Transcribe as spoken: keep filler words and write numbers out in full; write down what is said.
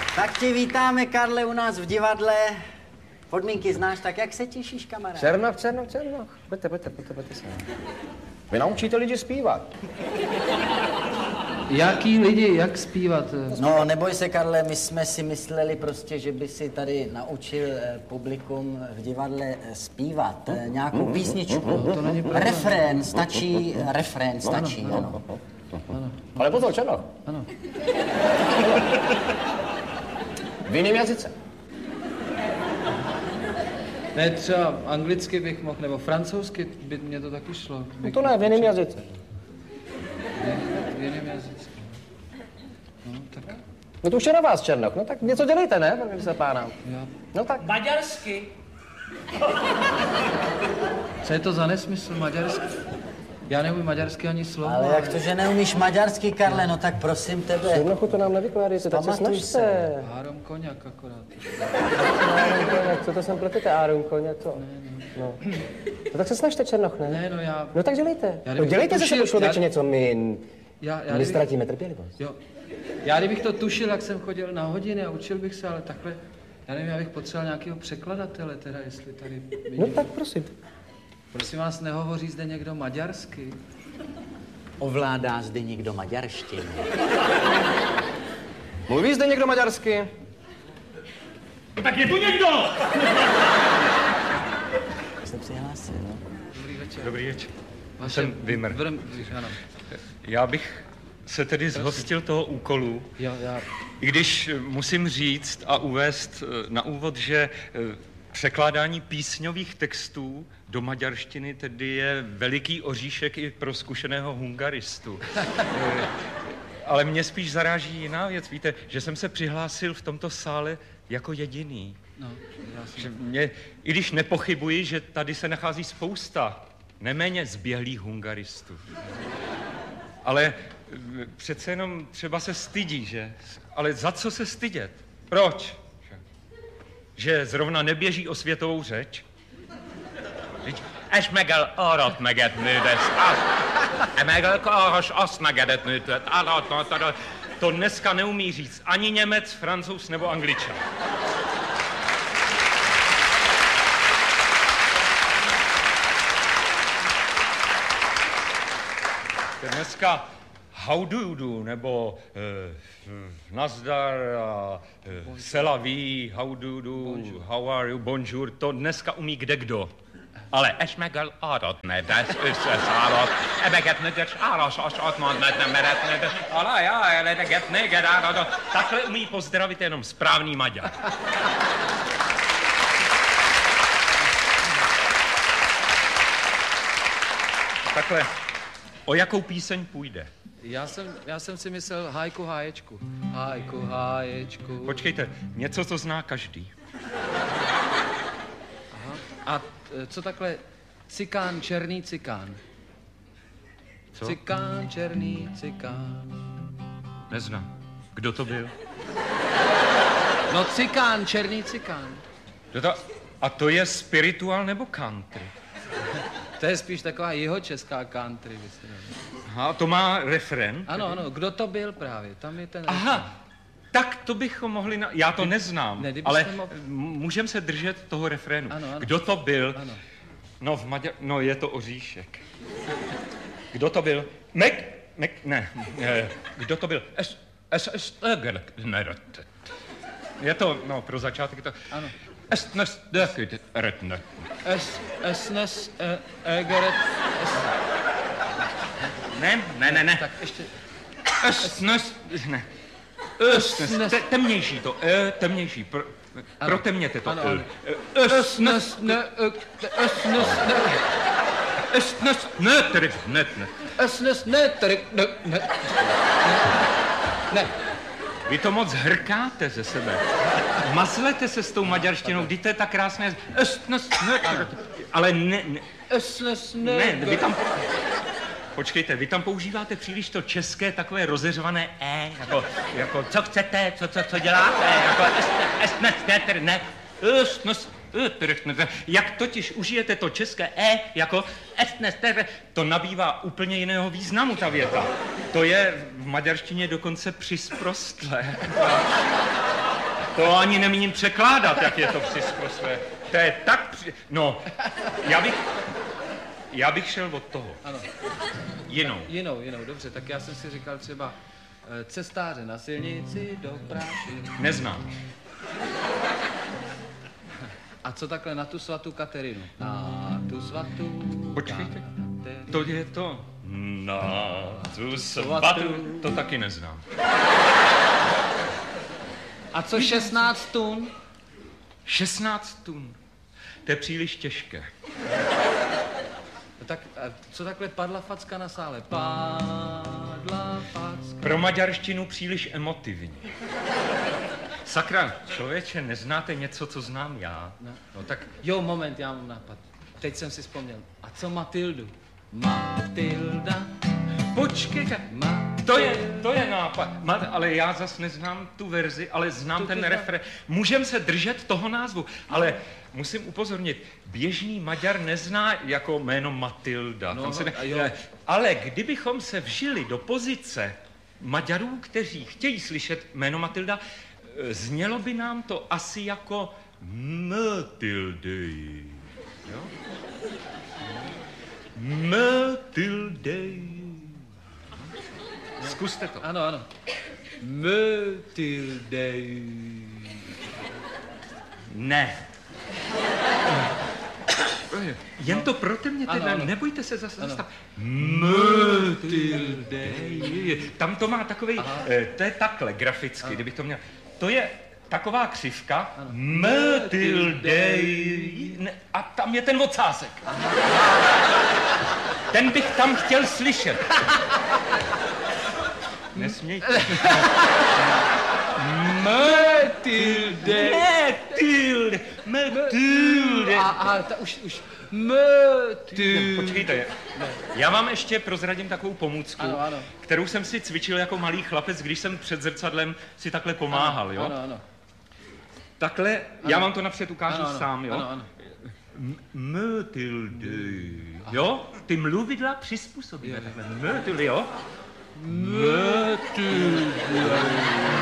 Tak tě vítáme, Karle, u nás v divadle. Podmínky znáš, tak jak se těšíš, kamarád? Černoch, Černoch, Černoch. Pojďte, pojďte, pojďte, pojďte se. Vy naučíte lidi zpívat. Jaký lidi, jak zpívat? No, neboj se, Karle, my jsme si mysleli prostě, že by si tady naučil eh, publikum v divadle eh, zpívat eh, nějakou písničku. No, to není pravda. Refrén stačí, refrén stačí, ano. ano. Ano. Ale pozor, Černoch. Ano. V jiném jazyce. Ne, třeba anglicky bych mohl, nebo francouzsky by mě to taky šlo. No to ne, v jiném jazyce. V jiném jazyce. No, tak... No to už je na vás, Černoch. No tak něco dělejte, ne, pane se pána? Já... No tak. Maďarsky. Co je to za nesmysl, maďarsky? Já neumím maďarsky ani slovo. Ale jak to, že neumíš maďarsky, Karle, no tak prosím tebe. Černochu, to nám nevykládejte, tak se Pamatuj snažte. Áron Koňak akorát. Áron Koňak, co to sem pletete, Áron Koňak, co? Ne, ne. No. No tak se snažte, Černoch, ne? Ne, no já... No tak dělejte. Já No dělejte se tušil, sebou člověče já- něco, my, Já, já my kdybych, ztratíme trpělivost. jo. Já kdybych to tušil, jak jsem chodil na hodiny a učil bych se, ale takhle... Já nevím, já bych potřeboval nějakého překladatele, teda jestli tady... No tak prosím. Prosím vás, nehovoří zde někdo maďarsky? Ovládá zde někdo maďarštinu. Mluví zde někdo maďarsky? No tak je tu někdo! Jste přihlásil, no? Dobrý večer. Dobrý večer. Vaše... Jsem Vimr. Vrm... Ano. Já bych se tedy zhostil toho úkolu, Jo, já... i když musím říct a uvést na úvod, že překládání písňových textů do maďarštiny tedy je veliký oříšek i pro zkušeného hungaristu. Ale mě spíš zaráží jiná věc. Víte, že jsem se přihlásil v tomto sále jako jediný. No, já jsem... Že mě, i když nepochybuji, že tady se nachází spousta neméně zběhlých hungaristů. Ale přece jenom třeba se stydí, že? Ale za co se stydět? Proč? Že zrovna neběží o světovou řeč? És megel arat meget nődes, megel karas azt megedet nőtet, arat, to dneska neumí říct ani Němec, Francouz nebo Angličan. Dneska how do you do, nebo uh, nazdar, uh, c'est la vie, how do you do, bonjour. How are you, bonjour, to dneska umí kdekdo. Ale és megel arat nedes, összeszállott, ebeket nedes, áras, asat mond, mert nem meretnedes, alá, já, eleget, neged, áradot. Takhle umí pozdravit jenom správný Maďar. Takhle, o jakou píseň půjde? Já jsem, já jsem si myslel hájku háječku. Hájku háječku. Počkejte, něco, co zná každý. Aha. A t- co takhle cikán, černý cikán? Co? Cikán, černý cikán. Neznám. Kdo to byl? No cikán, černý cikán. Kdo to... A to je spiritual nebo country? To je spíš taková jihočeská country. Myslím. Aha, to má refren? Ano, ano, kdo to byl právě? Tam je ten Aha, refren. tak to bychom mohli... Na... Já to neznám, ne, ale mohl... můžeme se držet toho refrénu. Ano, ano. Kdo to byl? Ano. No, v Maďar... No, je to Oříšek. Kdo to byl? Mek... Mek... Ne. Kdo to byl? Es... Es... Es... Je to, no, pro začátek to... Ano. Es... Nes... Dökyd... Rötnö. Es... Esnes... Egeret... Ne, ne, ne, ne. Tak ještě... Esnes... Ne. Esnes... Te, temnější to. E, temnější. Pro, protemněte to. Ano, ano. Esnes... Ne... Esnes... Ne... Esnes... Ne, tedy... Ne, ne. Esnes... Ne... Tedy... Ne... Ne... Ne. Vy to moc hrkáte ze sebe. Mazlete se s tou maďarštinou, kdy to je tak krásné. Esnes... Ne... Ale ne... ne. Esnes... Ne... Ne, vy tam... Počkejte, vy tam používáte příliš to české takové rozeřvané e, jako, jako co chcete, co, co, co děláte, jako esnes, ne, ne, esnes, jak totiž užijete to české e, jako esnes, to nabývá úplně jiného významu ta věta. To je v maďarštině dokonce přisprostlé. To ani nemíním překládat, jak je to přiskosle. To je tak při... No, já bych... Já bych šel od toho. Ano. Jinou. Jinou, jinou, dobře. Tak já jsem si říkal třeba eh, cestáře na silnici do práši. Neznám. A co takhle na tu svatou Katerinu? Na tu svatou... Počkejte. Katerinu. To je to. Na tu svatou. To taky neznám. A co šestnáct tun? šestnáct tun. To je příliš těžké. No tak a co takhle padla facka na sále? Padla facka. Pro maďarštinu příliš emotivní. Sakra, člověče, neznáte něco, co znám já? No, no tak jo, moment, já mám nápad. Teď jsem si vzpomněl. A co Matildu? Matilda. Počkejte, Ma- to je, to je nápad. Ma, ale já zas neznám tu verzi, ale znám Tu ten ty refrén. Můžem se držet toho názvu, ale musím upozornit, běžný Maďar nezná jako jméno Matilda. No, Tam se ne, a jo. ale kdybychom se vžili do pozice Maďarů, kteří chtějí slyšet jméno Matilda, znělo by nám to asi jako Matildy. Jo? Matildy. Zkuste to. Ano, ano. Matilde. Ne. Jen to proto mě teda, Ano, ano. nebojte se zase Ano. zastavit. Matilde. Tam to má takový, eh, to je takhle graficky, Ano. kdybych to měl. To je taková křivka. Matilde. Ne, a tam je ten ocásek. Ten bych tam chtěl slyšet. Nesmějte. Matilde. Matilde. Matilde. A, a ta už, už. Matilde. Počkejte, já vám ještě prozradím takovou pomůcku, Ano, ano. kterou jsem si cvičil jako malý chlapec, když jsem před zrcadlem si takhle pomáhal, jo? Ano, ano. Takhle, já vám to napřed ukážu Ano, ano. sám, jo? Ano, ano. Matilde, jo? Ty mluvidla přizpůsobíme takhle. Matilde, jo? Matilde.